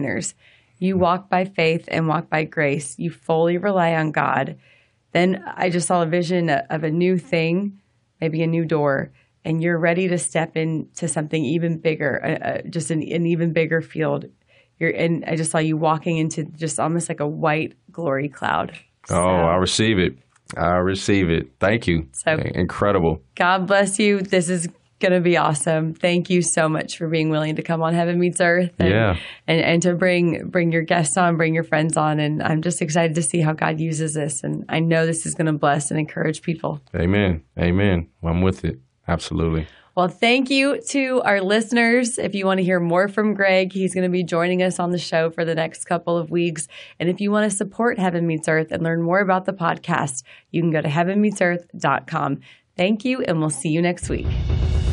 You walk by faith and walk by grace. You fully rely on God. Then I just saw a vision of a new thing, maybe a new door, and you're ready to step into something even bigger, just an even bigger field. And I just saw you walking into just almost like a white glory cloud. So, I receive it. I receive it. Thank you. So, incredible. God bless you. This is going to be awesome. Thank you so much for being willing to come on Heaven Meets Earth and to bring your guests on, bring your friends on. And I'm just excited to see how God uses this. And I know this is going to bless and encourage people. Amen. Amen. I'm with it. Absolutely. Well, thank you to our listeners. If you want to hear more from Greg, he's going to be joining us on the show for the next couple of weeks. And if you want to support Heaven Meets Earth and learn more about the podcast, you can go to heavenmeetsearth.com. Thank you, and we'll see you next week.